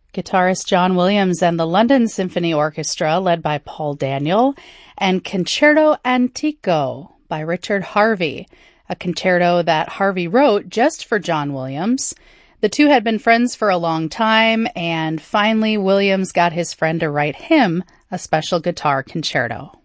Guitarist John Williams and the London Symphony Orchestra, led by Paul Daniel, and Concerto Antico by Richard Harvey, a concerto that Harvey wrote just for John Williams. The two had been friends for a long time, and finally Williams got his friend to write him a special guitar concerto.